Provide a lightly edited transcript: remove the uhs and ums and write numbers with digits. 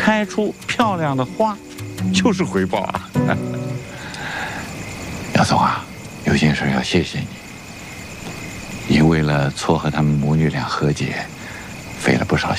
开出漂亮的花，就是回报啊。 姚总啊，有件事要谢谢你。你为了撮合他们母女俩和解，费了不少